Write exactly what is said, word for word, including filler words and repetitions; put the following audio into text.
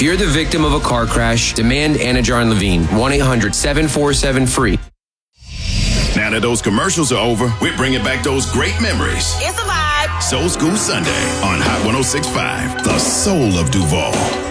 If you're the victim of a car crash, demand Anna Jar and Levine. one eight hundred seven four seven free. Now that those commercials are over, we're bringing back those great memories. It's a vibe. Soul School Sunday on Hot one oh six point five, the soul of Duval.